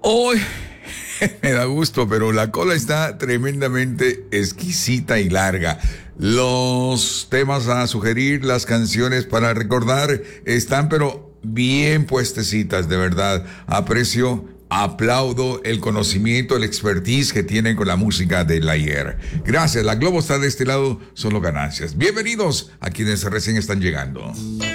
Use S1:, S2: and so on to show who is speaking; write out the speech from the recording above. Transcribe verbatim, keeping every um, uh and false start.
S1: Hoy me da gusto, pero la cola está tremendamente exquisita y larga. Los temas a sugerir, las canciones para recordar están pero bien puestecitas, de verdad. Aprecio, aplaudo el conocimiento, el expertise que tienen con la música del ayer. Gracias, la Globo está de este lado, solo ganancias. Bienvenidos a quienes recién están llegando.